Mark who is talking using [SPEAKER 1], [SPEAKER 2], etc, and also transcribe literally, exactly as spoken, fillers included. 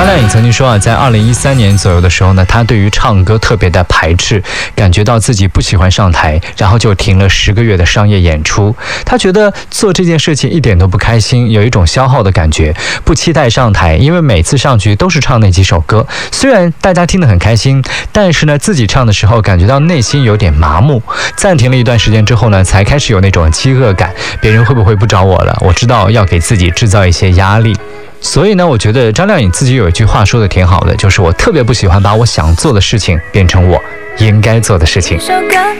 [SPEAKER 1] 张靓颖曾经说啊，在二零一三年左右的时候呢，她对于唱歌特别的排斥，感觉到自己不喜欢上台，然后就停了十个月的商业演出。她觉得做这件事情一点都不开心，有一种消耗的感觉，不期待上台，因为每次上去都是唱那几首歌，虽然大家听得很开心，但是呢，自己唱的时候感觉到内心有点麻木。暂停了一段时间之后呢，才开始有那种饥饿感，别人会不会不找我了？我知道要给自己制造一些压力。所以呢，我觉得张靓颖自己有一句话说的挺好的，就是我特别不喜欢把我想做的事情变成我应该做的事情。